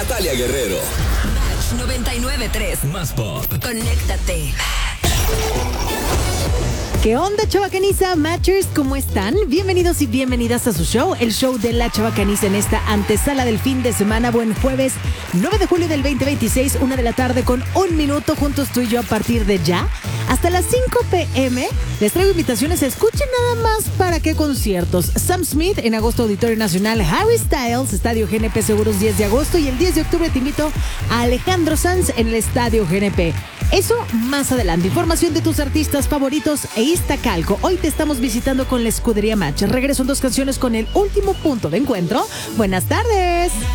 Natalia Guerrero. Match 99.3. Más pop. Conéctate. ¿Qué onda, chavacaniza? Matchers, ¿cómo están? Bienvenidos y bienvenidas a su show, el show de la chavacaniza en esta antesala del fin de semana. Buen jueves, 9 de julio del 2026, 1 de la tarde con 1 minuto, juntos tú y yo a partir de ya. Hasta las 5 p.m. les traigo invitaciones, escuchen nada más para qué conciertos. Sam Smith en agosto, Auditorio Nacional. Harry Styles, Estadio GNP Seguros 10 de agosto. Y el 10 de octubre te invito a Alejandro Sanz en el Estadio GNP. Eso más adelante. Información de tus artistas favoritos e Iztacalco. Hoy te estamos visitando con la Escudería Match. Regreso en 2 canciones con el último punto de encuentro. Buenas tardes.